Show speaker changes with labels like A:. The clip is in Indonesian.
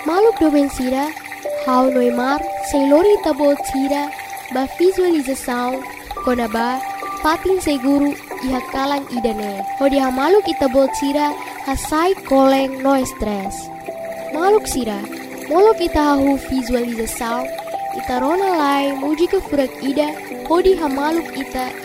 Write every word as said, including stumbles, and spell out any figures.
A: Maluk doben sira, hau noimar, seilori tabo sira, ba visualização, konaba, patin seguru, iha kalang idane. Hodi ha maluk itabo sira, hasai koleng no stress. Maluk sira, molok ita hahu visualização, ita rona lai muji ke furak ida, hodi ha maluk ita